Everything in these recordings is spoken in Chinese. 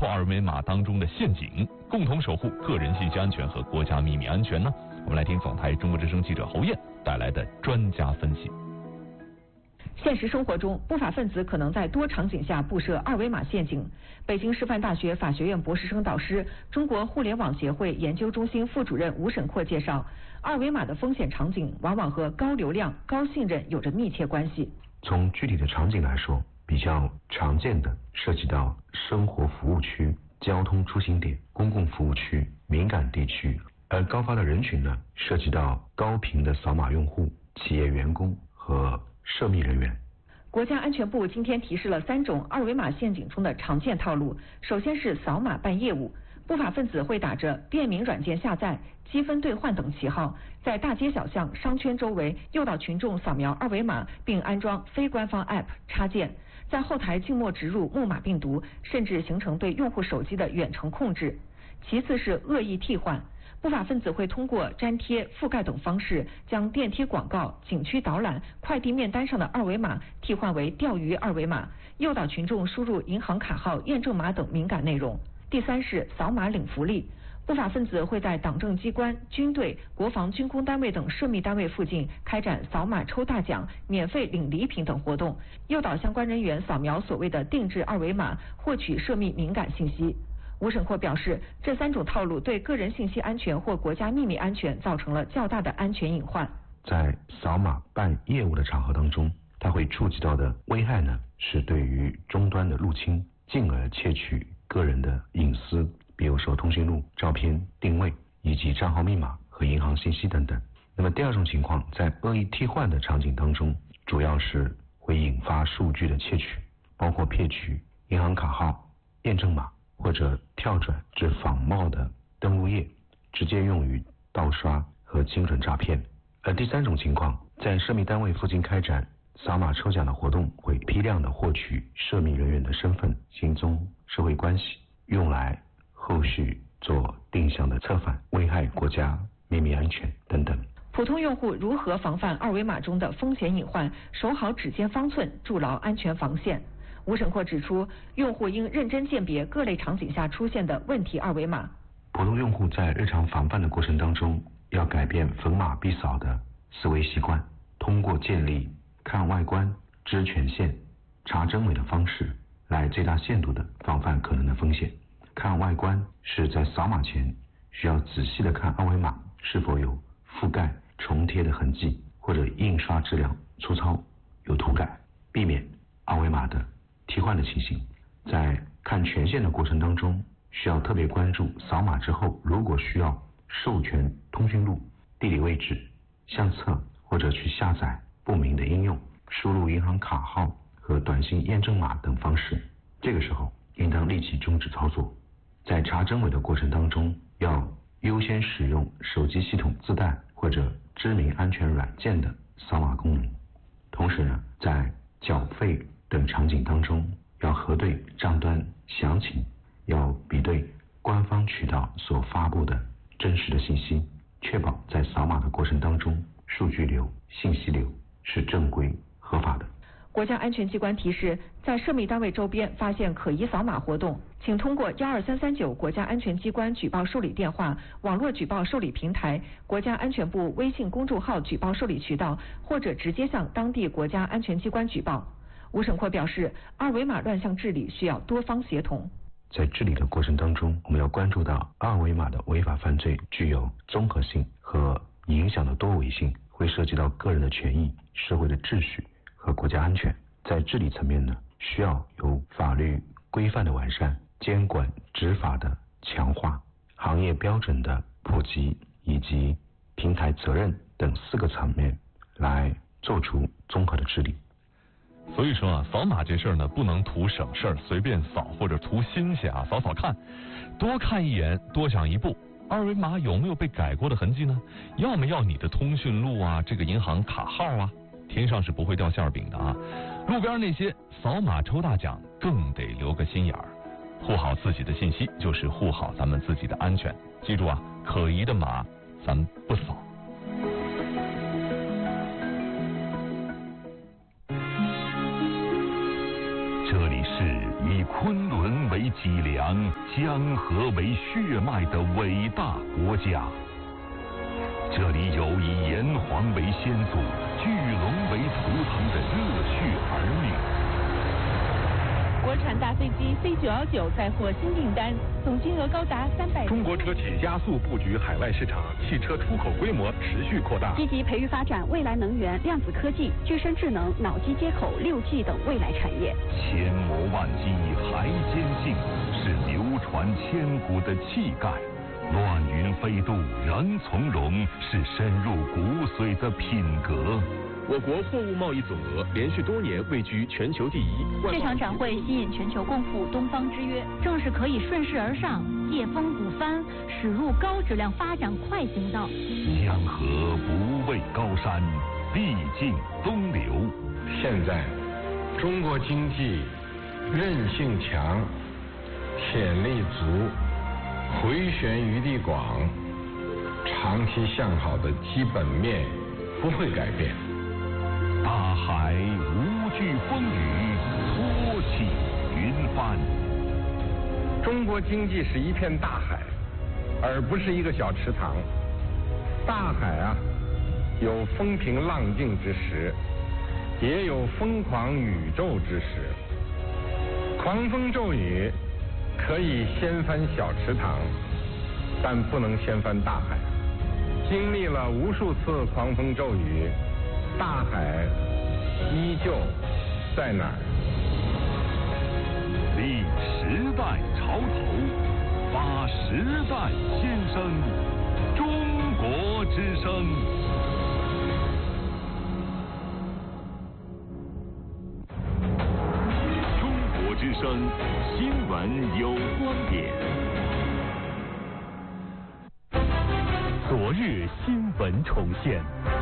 破二维码当中的陷阱，共同守护个人信息安全和国家秘密安全呢？我们来听总台中国之声记者侯燕带来的专家分析。 现实生活中，不法分子可能在多场景下布设二维码陷阱。北京师范大学法学院博士生导师、中国互联网协会研究中心副主任吴沈阔介绍，二维码的风险场景往往和高流量、高信任有着密切关系。 从具体的场景来说，比较常见的涉及到生活服务区、交通出行点、公共服务区、敏感地区，而高发的人群呢，涉及到高频的扫码用户、企业员工和涉密人员。 国家安全部今天提示了3种二维码陷阱中的常见套路。首先是扫码办业务，不法分子会打着便民软件下载、积分兑换等旗号，在大街小巷、商圈周围诱导群众扫描二维码，并安装非官方 App 插件，在后台静默植入木马病毒，甚至形成对用户手机的远程控制。其次是恶意替换。不法分子会通过粘贴、覆盖等方式，将电梯广告、景区导览、快递面单上的二维码替换为钓鱼二维码，诱导群众输入银行卡号、验证码等敏感内容。第三是扫码领福利，不法分子会在党政机关、军队、国防军工单位等涉密单位附近开展扫码抽大奖、免费领礼品等活动，诱导相关人员扫描所谓的定制二维码，获取涉密敏感信息。吴沈阔表示，这3种套路对个人信息安全或国家秘密安全造成了较大的安全隐患。 在扫码办业务的场合当中，它会触及到的危害呢，是对于终端的入侵，进而窃取个人的隐私，比如说通讯录、照片、定位以及账号密码和银行信息等等。那么第二种情况，在恶意替换的场景当中，主要是会引发数据的窃取，包括骗取银行卡号、验证码，或者跳转至仿冒的登录页，直接用于盗刷和精准诈骗。而第三种情况，在涉密单位附近开展扫码抽奖的活动，会批量的获取涉密人员的身份、行踪、社会关系，用来后续做定向的策反，危害国家秘密安全等等。 普通用户如何防范二维码中的风险隐患，守好指尖方寸，筑牢安全防线？吴沈阔指出，用户应认真鉴别各类场景下出现的问题二维码。 普通用户在日常防范的过程当中，要改变逢码必扫的思维习惯，通过建立看外观、知权限、查真伪的方式，来最大限度的防范可能的风险。看外观是在扫码前需要仔细的看二维码是否有覆盖、重贴的痕迹，或者印刷质量粗糙、有涂改，避免二维码的替换的情形。在看权限的过程当中，需要特别关注扫码之后，如果需要授权通讯录、地理位置、相册或者去下载不明的应用，输入银行卡号和短信验证码等方式，这个时候应当立即终止操作。在查真伪的过程当中，要优先使用手机系统自带或者知名安全软件的扫码功能。同时呢，在缴费等场景当中，要核对账单详情，要比对官方渠道所发布的真实的信息，确保在扫码的过程当中，数据流、信息流是正规合法的。 国家安全机关提示，在涉密单位周边发现可疑扫码活动，请通过12339国家安全机关举报受理电话、网络举报受理平台、国家安全部微信公众号举报受理渠道，或者直接向当地国家安全机关举报。吴沈阔表示，二维码乱象治理需要多方协同。 在治理的过程当中，我们要关注到二维码的违法犯罪具有综合性和影响的多维性，会涉及到个人的权益、社会的秩序和国家安全。在治理层面呢，需要有法律规范的完善、监管执法的强化、行业标准的普及以及平台责任等4个层面来做出综合的治理。 所以说啊，扫码这事儿呢，不能图省事儿随便扫，或者图新鲜啊，扫扫看，多看一眼，多想一步。二维码有没有被改过的痕迹呢？要么要你的通讯录啊，这个银行卡号啊，天上是不会掉馅饼的啊。路边那些扫码抽大奖更得留个心眼儿，护好自己的信息就是护好咱们自己的安全。记住啊，可疑的码咱不扫。 这里是与以昆仑为脊梁、江河为血脉的伟大国家。这里有以炎黄为先祖、巨龙为图腾的热血儿女。 国产大飞机 C919 再获新订单，总金额高达300。 中国车企加速布局海外市场，汽车出口规模持续扩大。 积极培育发展未来能源、量子科技、具身智能、脑机接口、6G 等未来产业。 千磨万击还坚信，是流传千古的气概。乱云飞渡仍从容，是深入骨髓的品格。 我国货物贸易总额连续多年位居全球第一。 这场展会吸引全球共赴东方之约，正是可以顺势而上，借风鼓帆，驶入高质量发展快行道。 江河不畏高山，历尽东流。 现在，中国经济韧性强，潜力足，回旋余地广，长期向好的基本面不会改变。 大海无惧风雨，托起云帆。 中国经济是一片大海，而不是一个小池塘。大海啊，有风平浪静之时，也有疯狂宇宙之时。狂风骤雨可以掀翻小池塘，但不能掀翻大海。经历了无数次狂风骤雨，大海依旧在哪儿？ 立时代潮头，发时代先声，中国之声。中国之声，新闻有观点。 昨日新闻重现。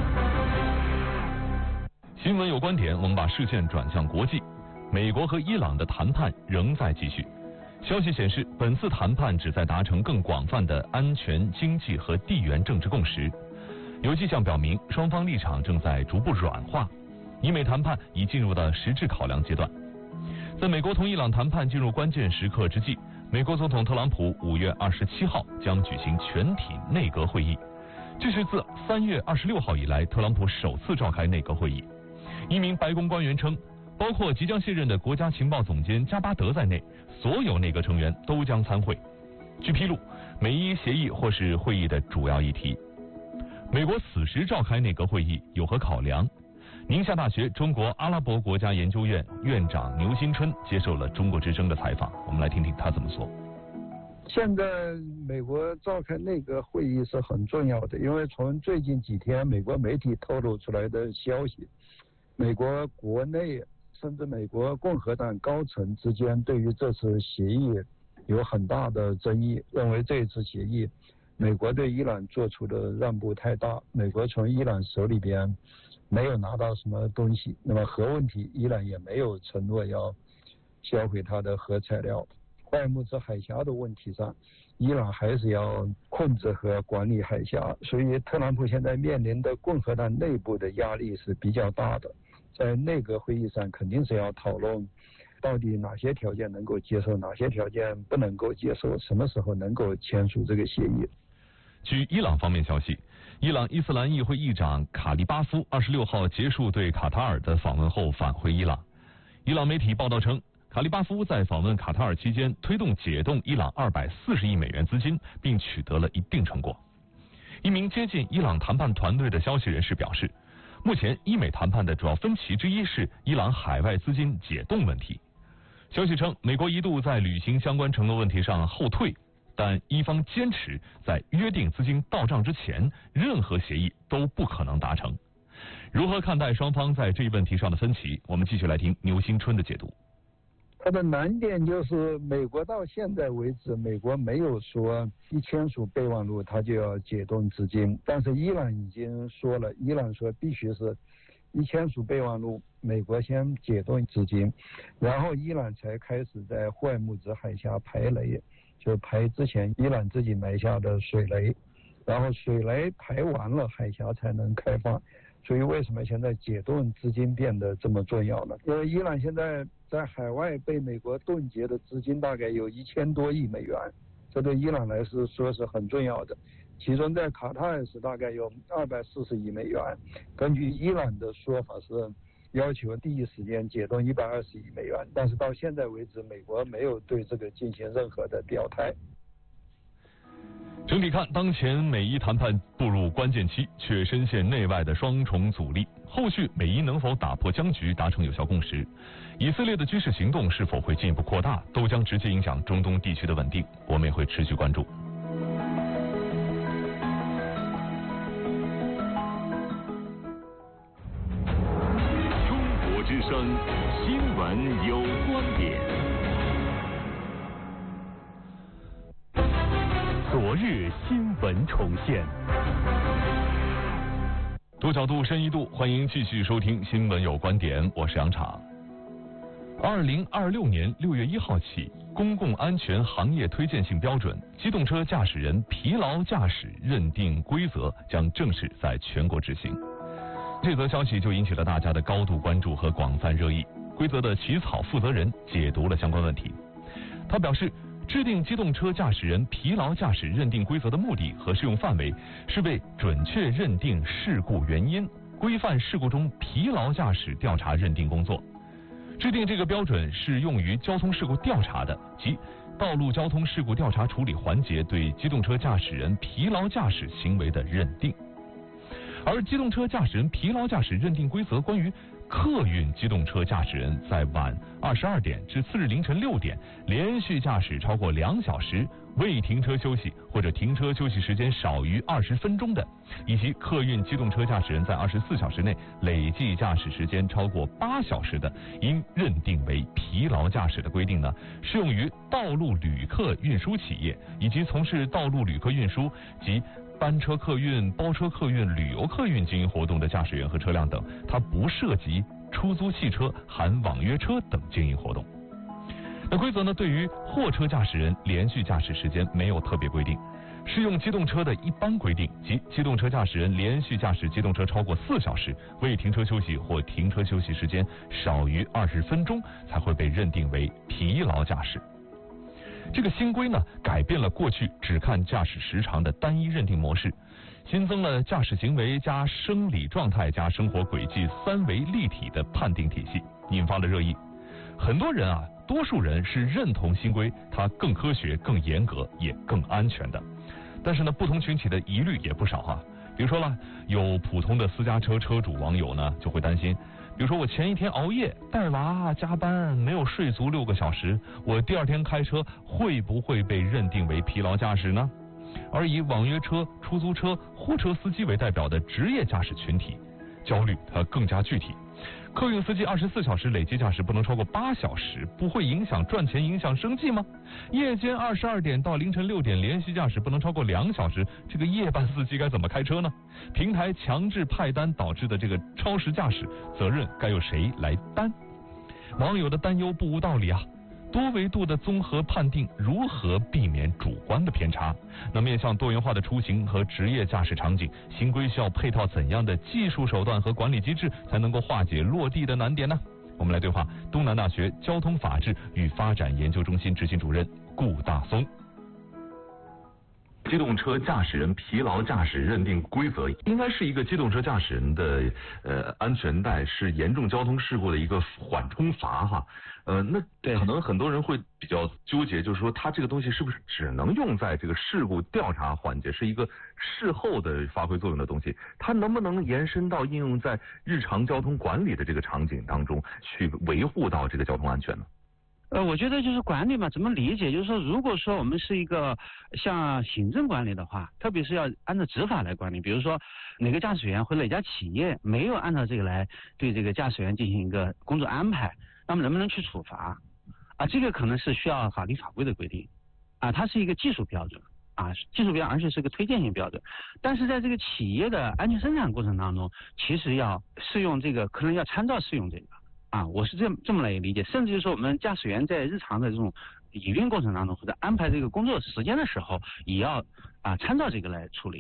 新闻有观点，我们把视线转向国际。美国和伊朗的谈判仍在继续。消息显示，本次谈判旨在达成更广泛的安全、经济和地缘政治共识。有迹象表明，双方立场正在逐步软化，以美谈判已进入了实质考量阶段。在美国同伊朗谈判进入关键时刻之际，美国总统特朗普5月27号将举行全体内阁会议，这是自3月26号以来特朗普首次召开内阁会议。一名白宫官员称，包括即将卸任的国家情报总监加巴德在内，所有内阁成员都将参会。据披露，美伊协议或是会议的主要议题。美国此时召开内阁会议有何考量？宁夏大学中国阿拉伯国家研究院院长牛新春接受了中国之声的采访，我们来听听他怎么说。 现在美国召开内阁会议是很重要的，因为从最近几天美国媒体透露出来的消息，美国国内甚至美国共和党高层之间对于这次协议有很大的争议，认为这次协议美国对伊朗做出的让步太大，美国从伊朗手里边没有拿到什么东西，那么核问题伊朗也没有承诺要销毁它的核材料，霍尔木兹海峡的问题上伊朗还是要控制和管理海峡，所以特朗普现在面临的共和党内部的压力是比较大的。在内阁会议上肯定是要讨论到底哪些条件能够接受，哪些条件不能够接受，什么时候能够签署这个协议。 据伊朗方面消息，伊朗伊斯兰议会议长卡利巴夫26号结束对卡塔尔的访问后返回伊朗。伊朗媒体报道称，卡利巴夫在访问卡塔尔期间推动解冻伊朗240亿美元资金，并取得了一定成果。一名接近伊朗谈判团队的消息人士表示，目前伊美谈判的主要分歧之一是伊朗海外资金解冻问题。消息称，美国一度在履行相关承诺问题上后退，但伊方坚持在约定资金到账之前，任何协议都不可能达成。如何看待双方在这一问题上的分歧？我们继续来听牛新春的解读。 它的难点就是美国到现在为止，美国没有说一签署备忘录它就要解冻资金，但是伊朗已经说了，伊朗说必须是一签署备忘录，美国先解冻资金，然后伊朗才开始在霍尔木兹海峡排雷，就排之前伊朗自己埋下的水雷，然后水雷排完了，海峡才能开放。所以为什么现在解冻资金变得这么重要呢？因为伊朗现在在海外被美国冻结的资金大概有1000多亿美元，这对伊朗来说是很重要的。其中在卡塔尔是大概有240亿美元，根据伊朗的说法是要求第一时间解冻120亿美元，但是到现在为止，美国没有对这个进行任何的表态。 整体看，当前美伊谈判步入关键期，却深陷内外的双重阻力。后续美伊能否打破僵局，达成有效共识？以色列的军事行动是否会进一步扩大，都将直接影响中东地区的稳定。我们也会持续关注。 中国之声，新闻有观点。 昨日新闻重现， 多角度深一度，欢迎继续收听新闻有观点，我是杨昶。2026年6月1号起，公共安全行业推荐性标准机动车驾驶人疲劳驾驶认定规则将正式在全国执行。这则消息就引起了大家的高度关注和广泛热议。规则的起草负责人解读了相关问题，他表示，制定机动车驾驶人疲劳驾驶认定规则的目的和适用范围是为准确认定事故原因，规范事故中疲劳驾驶调查认定工作。制定这个标准是用于交通事故调查的，即道路交通事故调查处理环节对机动车驾驶人疲劳驾驶行为的认定。而机动车驾驶人疲劳驾驶认定规则关于客运机动车驾驶人在晚22点至次日凌晨6点连续驾驶超过2小时，未停车休息或者停车休息时间少于20分钟的，以及客运机动车驾驶人在24小时内累计驾驶时间超过8小时的，应认定为疲劳驾驶的规定呢，适用于道路旅客运输企业以及从事道路旅客运输及班车客运、包车客运、旅游客运经营活动的驾驶员和车辆等，它不涉及出租汽车、含网约车等经营活动。那规则呢，对于货车驾驶人连续驾驶时间没有特别规定，适用机动车的一般规定，即机动车驾驶人连续驾驶机动车超过4小时，未停车休息或停车休息时间少于20分钟，才会被认定为疲劳驾驶。这个新规呢，改变了过去只看驾驶时长的单一认定模式，新增了驾驶行为加生理状态加生活轨迹3维立体的判定体系，引发了热议。很多人多数人是认同新规，它更科学、更严格，也更安全的。但是呢，不同群体的疑虑也不少比如说了，有普通的私家车车主网友呢，就会担心，比如说我前一天熬夜带娃加班没有睡足6个小时，我第2天开车会不会被认定为疲劳驾驶呢？而以网约车、出租车、货车司机为代表的职业驾驶群体，焦虑它更加具体。客运司机24小时累计驾驶不能超过8小时，不会影响赚钱、影响生计吗？夜间22点到凌晨6点连续驾驶不能超过2小时，这个夜班司机该怎么开车呢？平台强制派单导致的这个超时驾驶，责任该由谁来担？网友的担忧不无道理多维度的综合判定如何避免主观的偏差？那面向多元化的出行和职业驾驶场景，新规需要配套怎样的技术手段和管理机制，才能够化解落地的难点呢？我们来对话东南大学交通法治与发展研究中心执行主任顾大松。机动车驾驶人疲劳驾驶认定规则应该是一个机动车驾驶人的安全带是严重交通事故的一个缓冲阀那可能很多人会比较纠结，就是说它这个东西是不是只能用在这个事故调查环节，是一个事后的发挥作用的东西，它能不能延伸到应用在日常交通管理的这个场景当中去维护到这个交通安全呢？ 我觉得就是管理嘛，怎么理解？就是说，如果说我们是一个像行政管理的话，特别是要按照执法来管理，比如说哪个驾驶员或哪家企业没有按照这个来对这个驾驶员进行一个工作安排，那么能不能去处罚？这个可能是需要法律法规的规定，它是一个技术标准，技术标准，而且是个推荐性标准。但是在这个企业的安全生产过程当中，其实要适用这个，可能要参照适用这个。我是这么来理解，甚至就是说我们驾驶员在日常的这种营运过程当中，或者安排这个工作时间的时候，也要参照这个来处理。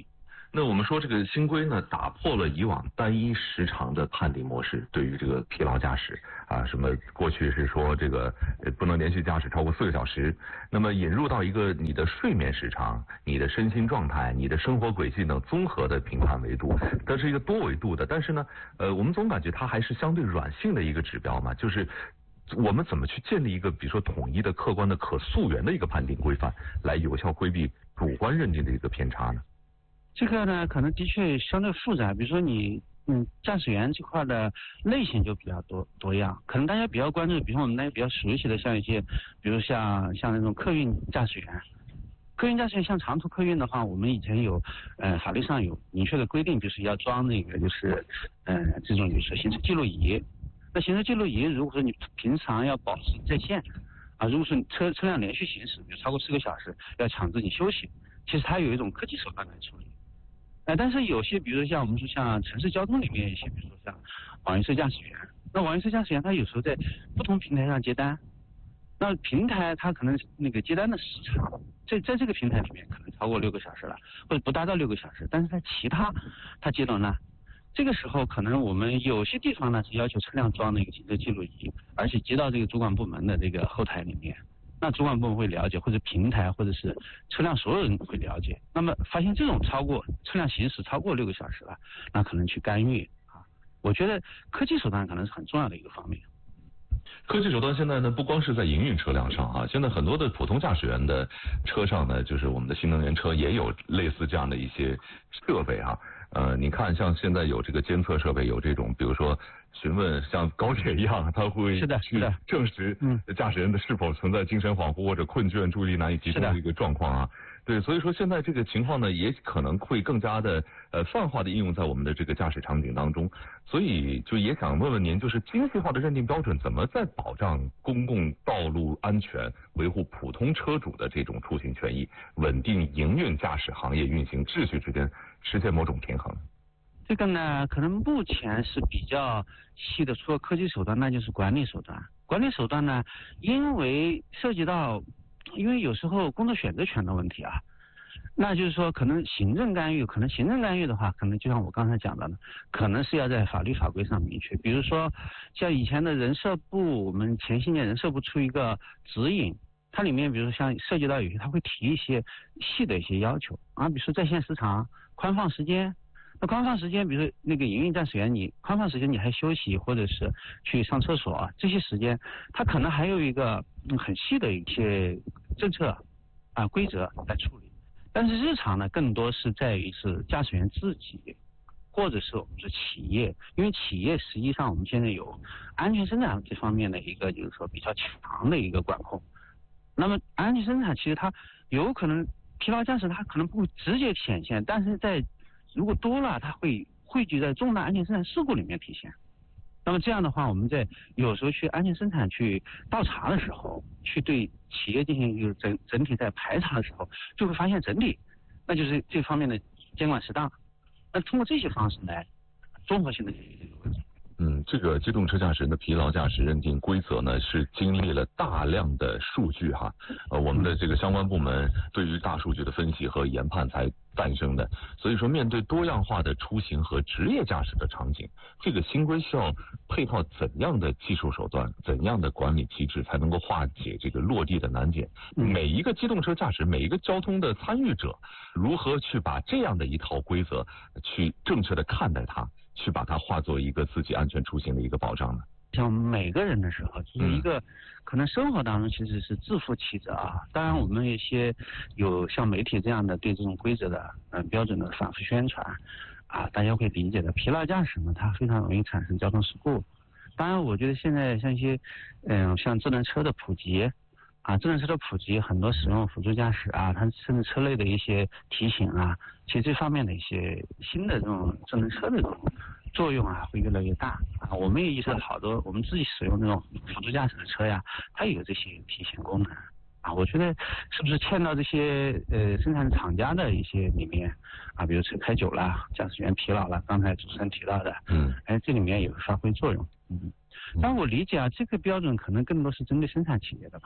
那我们说这个新规呢，打破了以往单一时长的判定模式，对于这个疲劳驾驶啊，什么过去是说这个不能连续驾驶超过4个小时，那么引入到一个你的睡眠时长、你的身心状态、你的生活轨迹等综合的评判维度，这是一个多维度的。但是呢，我们总感觉它还是相对软性的一个指标嘛，就是我们怎么去建立一个比如说统一的、客观的、可溯源的一个判定规范，来有效规避主观认定的一个偏差呢？ 这个呢，可能的确相对复杂。比如说你，驾驶员这块的类型就比较多样。可能大家比较关注，比如说我们大家比较熟悉的，像一些，比如像那种客运驾驶员。客运驾驶员像长途客运的话，我们以前有，法律上有明确的规定，就是要装那个就是这种就是行车记录仪。那行车记录仪，如果说你平常要保持在线，啊，如果说车辆连续行驶，比如超过4个小时，要强制你休息，其实它有一种科技手段来处理。但是有些，比如说像我们说像城市交通里面一些，比如说像网约车驾驶员，那网约车驾驶员他有时候在不同平台上接单，那平台他可能那个接单的时长，在这个平台里面可能超过6个小时了，或者不达到6个小时，但是在其他他接到呢，这个时候可能我们有些地方呢是要求车辆装那个行车记录仪，而且接到这个主管部门的这个后台里面。那主管部门会了解，或者平台，或者是车辆所有人会了解。那么发现这种车辆行驶超过6个小时了，那可能去干预啊。我觉得科技手段可能是很重要的一个方面。 科技手段现在呢，不光是在营运车辆上啊，现在很多的普通驾驶员的车上呢，就是我们的新能源车也有类似这样的一些设备啊。你看，像现在有这个监测设备，有这种，比如说询问像高铁一样，他会去证实驾驶人的是否存在精神恍惚或者困倦、注意力难以集中的一个状况啊。对，所以说现在这个情况呢，也可能会更加的泛化的应用在我们的这个驾驶场景当中。所以就也想问问您，就是精细化的认定标准怎么在保障公共道路安全、维护普通车主的这种出行权益、稳定营运驾驶行业运行秩序之间实现某种平衡？ 这个呢，可能目前是比较细的，除了科技手段，那就是管理手段。管理手段呢，因为涉及到，因为有时候工作选择权的问题啊，那就是说可能行政干预的话，可能就像我刚才讲的呢，可能是要在法律法规上明确。比如说像以前的人社部，我们前些年人社部出一个指引，它里面比如说像涉及到有些，它会提一些细的一些要求啊，比如说在线时长、宽放时间。那宽放时间，比如说那个营运驾驶员，你宽放时间你还休息或者是去上厕所这些时间，它可能还有一个很细的一些政策啊规则来处理。但是日常呢，更多是在于是驾驶员自己，或者是我们说企业，因为企业实际上我们现在有安全生产这方面的一个就是说比较强的一个管控。那么安全生产其实它有可能疲劳驾驶它可能不会直接显现，但是如果多了，它会汇聚在重大安全生产事故里面体现。那么这样的话，我们在有时候去安全生产去倒查的时候，去对企业进行一个整体在排查的时候，就会发现整体，那就是这方面的监管适当。那通过这些方式来综合性的解决这个问题。 这个机动车驾驶人的疲劳驾驶认定规则呢，是经历了大量的数据哈，我们的这个相关部门对于大数据的分析和研判才诞生的。所以说，面对多样化的出行和职业驾驶的场景，这个新规需要配套怎样的技术手段、怎样的管理机制，才能够化解这个落地的难点？每一个机动车驾驶，每一个交通的参与者，如何去把这样的一套规则去正确的看待它？去把它化作一个自己安全出行的一个保障呢？ 像每个人的时候，就是一个可能生活当中其实是自负其责啊。当然，我们一些有像媒体这样的对这种规则的标准的反复宣传啊，大家会理解的。疲劳驾驶呢，它非常容易产生交通事故。当然，我觉得现在像一些像智能车的普及啊，智能车的普及，很多使用辅助驾驶啊，它甚至车内的一些提醒啊，其实这方面的一些新的这种智能车的这种作用啊，会越来越大啊。我们也意识到好多我们自己使用那种辅助驾驶的车呀，它也有这些提醒功能啊。我觉得是不是嵌到这些生产厂家的一些里面啊，比如车开久了，驾驶员疲劳了，刚才主持人提到的，这里面也会发挥作用。但我理解啊，这个标准可能更多是针对生产企业的吧。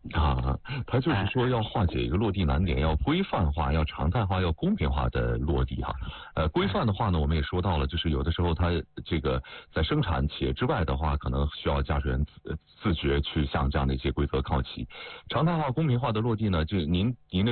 啊，他就是说要化解一个落地难点，要规范化，要常态化，要公平化的落地哈。规范的话呢，我们也说到了，就是有的时候它这个在生产企业之外的话，可能需要驾驶员自觉去向这样的一些规则靠齐。常态化、公平化的落地呢，就您的